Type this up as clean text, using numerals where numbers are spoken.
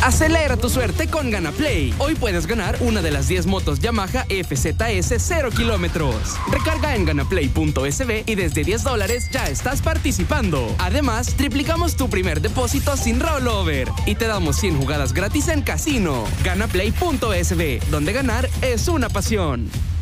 Acelera tu suerte con GanaPlay. Hoy puedes ganar una de las 10 motos Yamaha FZS 0 kilómetros. Recarga en ganaplay.sb y desde $10 ya estás participando. Además, triplicamos tu primer depósito sin rollover y te damos 100 jugadas gratis en casino. Ganaplay.sb, donde ganar es una pasión.